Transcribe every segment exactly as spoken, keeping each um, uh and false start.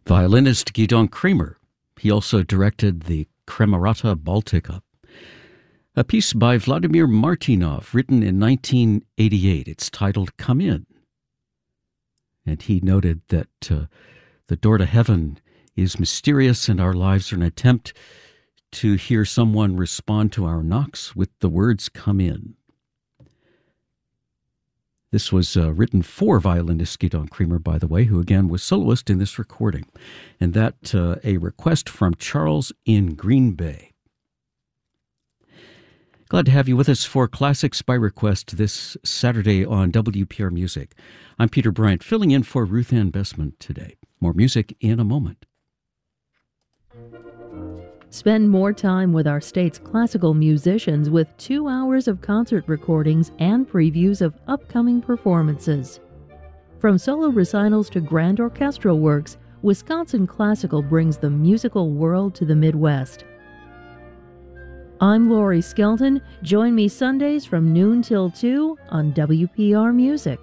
Violinist Gidon Kremer. He also directed the Kremerata Baltica, a piece by Vladimir Martynov, written in nineteen eighty-eight. It's titled Come In. And he noted that uh, the door to heaven is mysterious, and our lives are an attempt to hear someone respond to our knocks with the words, come in. This was uh, written for violinist Gidon Kremer, by the way, who again was soloist in this recording. And that uh, a request from Charles in Green Bay. Glad to have you with us for Classics by Request this Saturday on W P R Music. I'm Peter Bryant, filling in for Ruth Ann Bessman today. More music in a moment. Spend more time with our state's classical musicians with two hours of concert recordings and previews of upcoming performances. From solo recitals to grand orchestral works, Wisconsin Classical brings the musical world to the Midwest. I'm Lori Skelton. Join me Sundays from noon till two on W P R Music.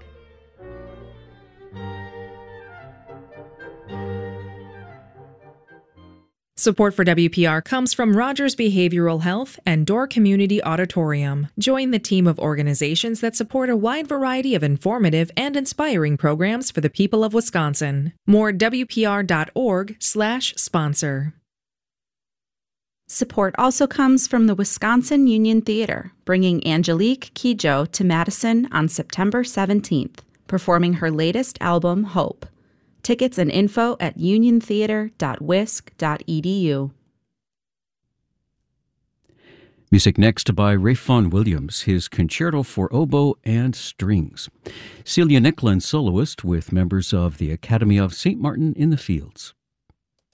Support for W P R comes from Rogers Behavioral Health and Door Community Auditorium. Join the team of organizations that support a wide variety of informative and inspiring programs for the people of Wisconsin. More at W P R dot org slash sponsor. Support also comes from the Wisconsin Union Theater, bringing Angelique Kidjo to Madison on September seventeenth, performing her latest album, Hope. Tickets and info at union theater dot wisc dot e d u. Music next by Ralph Vaughan Williams, his Concerto for Oboe and Strings. Celia Nicklin, soloist with members of the Academy of Saint Martin in the Fields.